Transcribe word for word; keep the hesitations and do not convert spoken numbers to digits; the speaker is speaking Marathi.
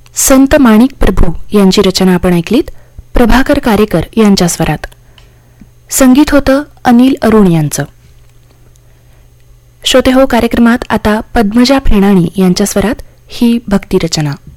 संत माणिक प्रभू यांची रचना आपण ऐकलीत, प्रभाकर कारेकर यांच्या स्वरात. संगीत होतं अनिल अरुण यांचं. श्रोते हो, कार्यक्रमात आता पद्मजा फेणाणी यांच्या स्वरात ही भक्ती रचना.